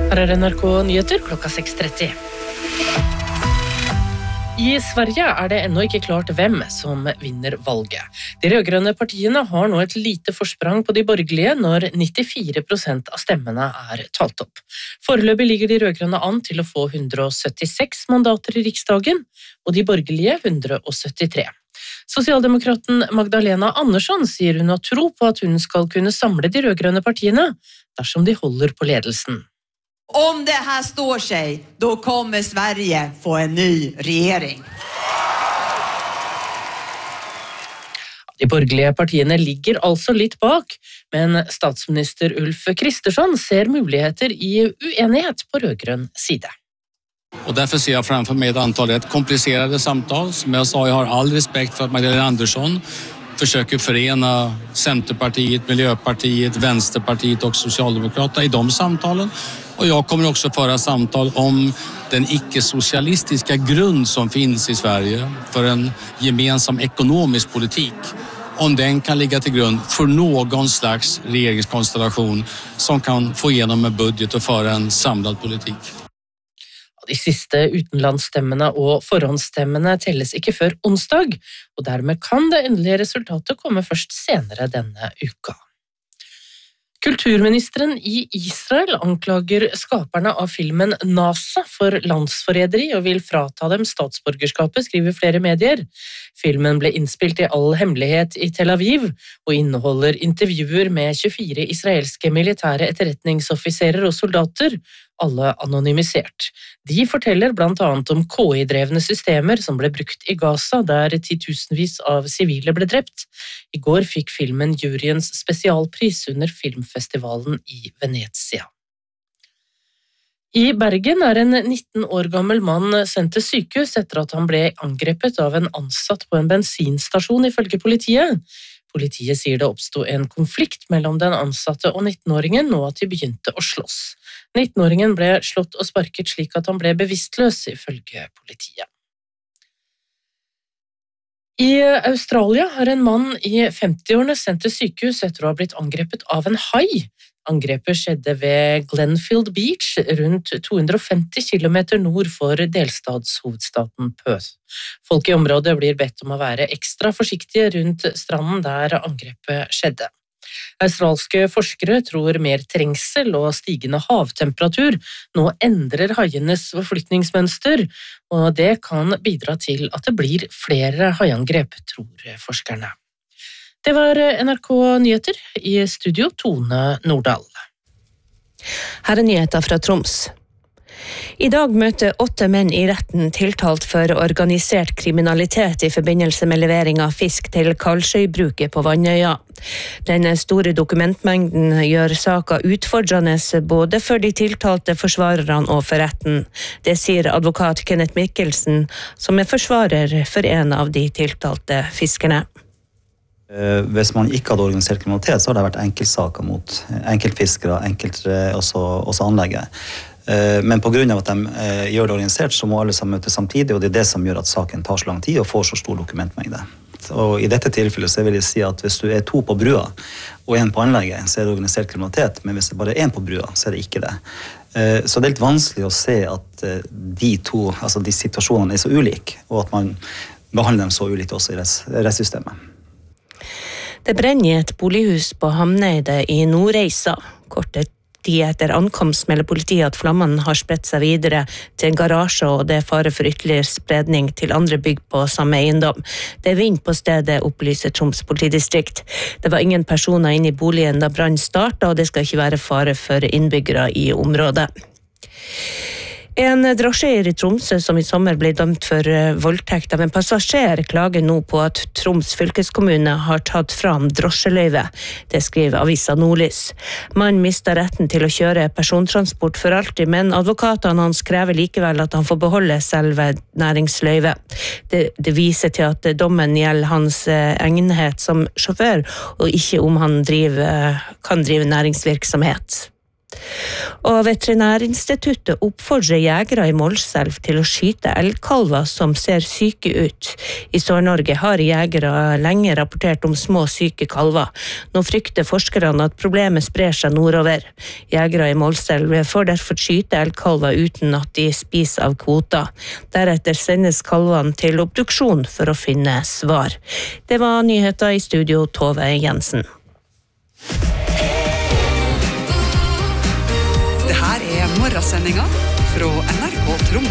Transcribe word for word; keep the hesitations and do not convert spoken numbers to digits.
Her er N R K Nyheter klokka seks tretti. I Sverige er det ennå ikke klart hvem som vinner valget. De rødgrønne partiene har nå et lite forsprang på de borgerlige når nittifire prosent av stemmene er talt opp. Foreløpig ligger de rødgrønne an til å få hundre og syttiseks mandater i Riksdagen, og de borgerlige hundre og syttitre. Sosialdemokraten Magdalena Andersson sier hun har tro på at hun skal kunne samle de rødgrønne partiene dersom de holder på ledelsen. Om det här står sig, då kommer Sverige få en ny regering. De borgerlige partiene ligger altså litt bak, men statsminister Ulf Kristersson ser muligheter i uenighet på rødgrønn side. Och därför ser jag framför mig ett antal rätt komplicerade samtal. Som jag sa, jag har all respekt för att Magdalena Andersson försöker förena Centerpartiet, Miljöpartiet, Vänsterpartiet och Socialdemokraterna i de samtalen. Och jag kommer också föra samtal om den icke-socialistiska grund som finns i Sverige för en gemensam ekonomisk politik. Om den kan ligga till grund för någon slags regeringskonstellation som kan få igenom en budget och föra en samlad politik. De siste utenlandsstemmene og forhåndsstemmene telles ikke før onsdag, og dermed kan det endelige resultatet komme først senere denne uka. Kulturministeren i Israel anklager skaperne av filmen NASA for landsforræderi og vil frata dem statsborgerskapet, skriver flere medier. Filmen ble innspilt i all hemmelighet i Tel Aviv og inneholder intervjuer med tjuefire israelske militære etterretningsoffiserer og soldater, alle anonymisert. De forteller blant annet om K I-drevne systemer som ble brukt i Gaza, der titusenvis av sivile ble drept. I går fikk filmen juryens spesialpris under filmfestivalen i Venezia. I Bergen er en nitten år gammel mann sendt til sykehus etter at han ble angrepet av en ansatt på en bensinstasjon, ifølge politiet. Politiet sier det oppstod en konflikt mellom den ansatte og nittenåringen, og at de begynte å slåss. nittenåringen ble slått og sparket slik at han ble bevisstløs, ifølge politiet. I Australia er en mann i femtiårene sendt til sykehus etter å ha blitt angrepet av en hai. Angrepet skjedde ved Glenfield Beach, rundt to hundre og femti kilometer nord for delstatshovedstaden Perth. Folk i området blir bedt om å være ekstra forsiktige rundt stranden der angrepet skjedde. Australske forskere tror mer trengsel og stigende havtemperatur nå endrer haienes forflytningsmønster, og det kan bidra til at det blir flere haiangrep, tror forskerne. Det var N R K Nyheter, i studio Tone Nordahl. Her er nyheter fra Troms. I dag møter åtte menn i retten tiltalt for organisert kriminalitet i forbindelse med levering av fisk til Kalsøybruket på Vannøya. Den store dokumentmengden gjør saka utfordrende både for de tiltalte forsvarerne og for retten. Det sier advokat Kenneth Mikkelsen, som er forsvarer for en av de tiltalte fiskerne. Hvis man ikke hadde organisert kriminalitet, så har det vært enkeltsaker mot enkeltfiskere, enkelt også, også anlegget. Men på grunn av at de gjør det organisert, så må alle sammen møtes samtidig, og det er det som gjør at saken tar så lang tid og får så stor dokumentmengde. Og i dette tilfellet så vil jeg si at hvis du er to på brua og en på anlegget, så er det organisert kriminalitet, men hvis det bare er en på brua, så er det ikke det. Så det er litt vanskelig å se at de to, altså de situasjonene er så ulike, og at man behandler dem så ulikt også i rettssystemet. Det brenner i et bolighus på Hamneidet i Nordreisa. Korte tid etter ankomst melder politiet at flammene har spredt seg videre til en garasje, og det er fare for ytterligere spredning til andre bygg på samme eiendom. Det er vind på stedet, opplyser Troms politidistrikt. Det var ingen personer inne i boligen da brannen startet, og det skal ikke være fare for innbyggere i området. En drosjeeier i Tromsø som i sommer ble dømt for voldtekt av en passasjer klager nå på at Troms fylkeskommune har tatt fram drosjeløyve. Det skriver avisa Nordlys. Man mistet retten til å kjøre persontransport for alltid, men advokatene hans krever likevel at han får beholde selve næringsløyve. Det, det viser til at dommen gjelder hans egnethet som sjåfør, og ikke om han driver, kan drive næringsvirksomhet. Og Veterinærinstituttet oppfordrer jegere i Målselv til å skyte elgkalver som ser syke ut. I Sør-Norge har jegere lenge rapportert om små syke kalver. Nå frykter forskerne at problemet sprer seg nordover. Jegere i Målselv får derfor skyte elgkalver uten at de spiser av kvoter. Deretter sendes kalvene til obduksjon for å finne svar. Det var nyheter i studio, Tove Jensen. Det her er morgensendinga fra N R K Tromsø.